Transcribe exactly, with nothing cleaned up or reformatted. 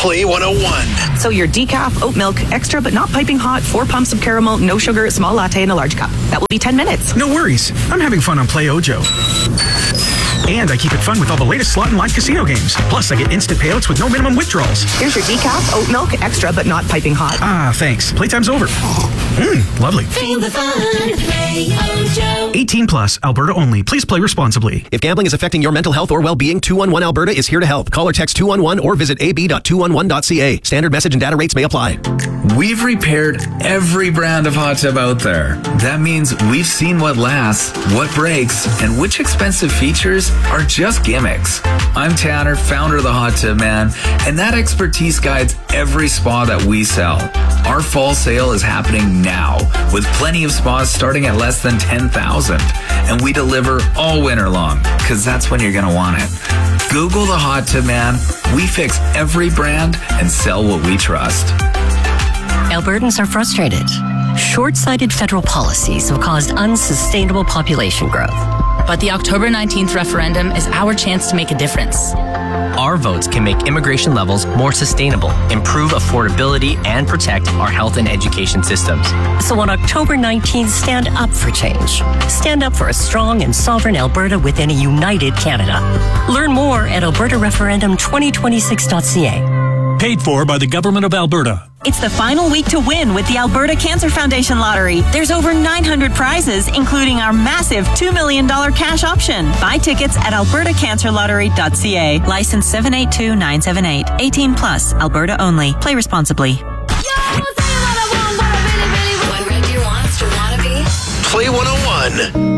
Play one oh one. So your decaf, oat milk, extra but not piping hot, four pumps of caramel, no sugar, small latte in a large cup. That will be ten minutes. No worries. I'm having fun on Play Ojo. And I keep it fun with all the latest slot and live casino games. Plus, I get instant payouts with no minimum withdrawals. Here's your decaf, oat milk, extra but not piping hot. Ah, thanks. Playtime's over. Mmm, lovely. Feel the fun. Play Ojo. eighteen plus, Alberta only. Please play responsibly. If gambling is affecting your mental health or well-being, two one one Alberta is here to help. Call or text two one one or visit a b dot two one one dot c a. Standard message and data rates may apply. We've repaired every brand of hot tub out there. That means we've seen what lasts, what breaks, and which expensive features are just gimmicks. I'm Tanner, founder of the Hot Tub Man, and that expertise guides every spa that we sell. Our fall sale is happening now, with plenty of spas starting at less than ten thousand dollars. And we deliver all winter long, because that's when you're going to want it. Google the Hot Tub Man. We fix every brand and sell what we trust. Albertans are frustrated. Short-sighted federal policies have caused unsustainable population growth. But the October nineteenth referendum is our chance to make a difference. Our votes can make immigration levels more sustainable, improve affordability, and protect our health and education systems. So on October nineteenth, stand up for change. Stand up for a strong and sovereign Alberta within a united Canada. Learn more at alberta referendum twenty twenty-six dot c a. Paid for by the Government of Alberta. It's the final week to win with the Alberta Cancer Foundation Lottery. There's over nine hundred prizes, including our massive two million dollars cash option. Buy tickets at alberta cancer lottery dot c a. License seven eight two nine seven eight. eighteen plus. Alberta only. Play responsibly. What Red Deer wants to wanna be? Play one oh one.